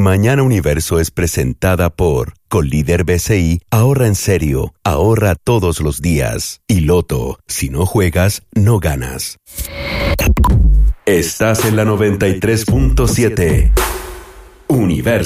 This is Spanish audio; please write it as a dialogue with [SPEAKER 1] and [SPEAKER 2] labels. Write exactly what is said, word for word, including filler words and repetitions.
[SPEAKER 1] Mañana Universo es presentada por Colíder B C I, ahorra en serio, ahorra todos los días. Y Loto, si no juegas, no ganas. Estás en la noventa y tres punto siete. Universo.